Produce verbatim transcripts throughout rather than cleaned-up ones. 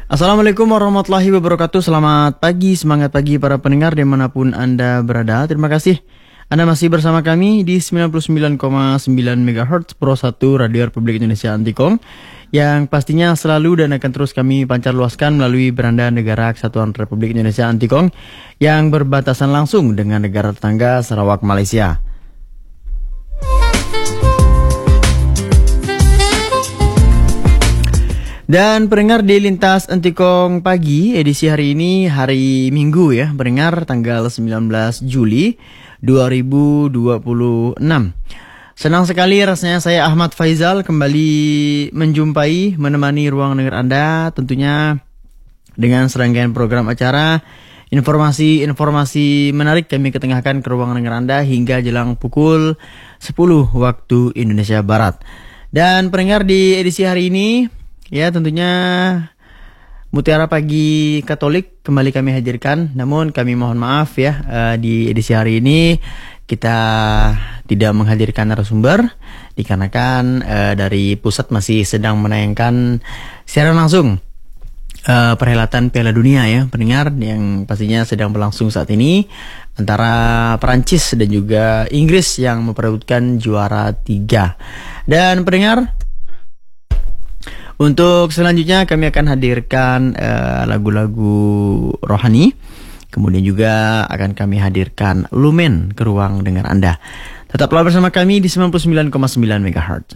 Assalamualaikum warahmatullahi wabarakatuh. Selamat pagi, semangat pagi para pendengar dimanapun Anda berada. Terima kasih Anda masih bersama kami di sembilan puluh sembilan koma sembilan megahertz Pro satu Radio Republik Indonesia Antikong, yang pastinya selalu dan akan terus kami pancar luaskan melalui beranda negara Kesatuan Republik Indonesia Antikong yang berbatasan langsung dengan negara tetangga Sarawak, Malaysia. Dan pendengar di Lintas Antikong Pagi edisi hari ini, hari Minggu ya, pendengar, tanggal sembilan belas Juli dua ribu dua puluh enam. Senang sekali rasanya saya Ahmad Faizal kembali menjumpai, menemani ruang dengar Anda tentunya dengan serangkaian program acara, informasi-informasi menarik kami ketengahkan ke ruang dengar Anda hingga jelang pukul sepuluh waktu Indonesia Barat. Dan pendengar di edisi hari ini, ya tentunya Mutiara Pagi Katolik kembali kami hadirkan. Namun kami mohon maaf ya, uh, di edisi hari ini kita tidak menghadirkan narasumber dikarenakan uh, dari pusat masih sedang menayangkan secara langsung uh, perhelatan Piala Dunia ya pendengar, yang pastinya sedang berlangsung saat ini antara Perancis dan juga Inggris yang memperebutkan juara tiga. Dan pendengar, untuk selanjutnya kami akan hadirkan uh, lagu-lagu rohani. Kemudian juga akan kami hadirkan Lumen ke ruang dengar Anda. Tetaplah bersama kami di sembilan puluh sembilan koma sembilan megahertz.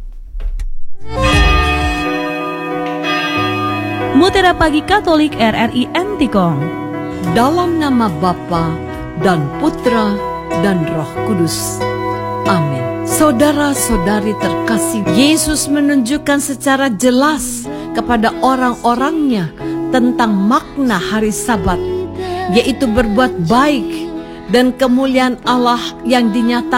Mutiara Pagi Katolik R R I Antikong. Dalam nama Bapa dan Putra dan Roh Kudus. Amin. Saudara-saudari terkasih, Yesus menunjukkan secara jelas kepada orang-orangnya tentang makna hari Sabat, yaitu berbuat baik dan kemuliaan Allah yang dinyatakan